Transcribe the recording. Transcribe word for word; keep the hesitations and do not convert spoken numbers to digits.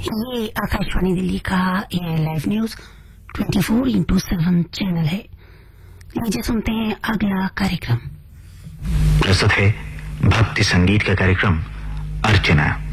ये आकाशवाणी दिल्ली का ये live news twenty four into seven channel है। लीजिए सुनते हैं अगला कार्यक्रम। प्रस्तुत है भक्ति संगीत का कार्यक्रम अर्चना।